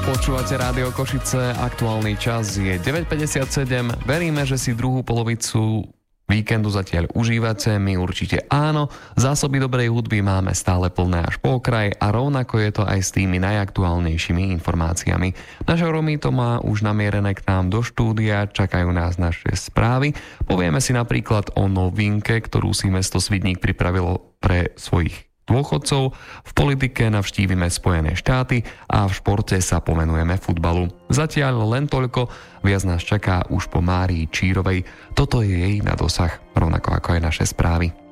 Počúvate Rádio Košice, aktuálny čas je 9:57. Veríme, že si druhú polovicu víkendu zatiaľ užívate, my určite áno. Zásoby dobrej hudby máme stále plné až po okraj a rovnako je to aj s tými najaktuálnejšími informáciami. Naša Romy to má už namierené k nám do štúdia, čakajú nás naše správy. Povieme si napríklad o novinke, ktorú si mesto Svidník pripravilo pre svojich dôchodcov, v politike navštívime Spojené štáty a v športe sa pomenujeme futbalu. Zatiaľ len toľko, viac nás čaká už po Márii Čírovej. Toto je jej na dosah, rovnako ako aj naše správy.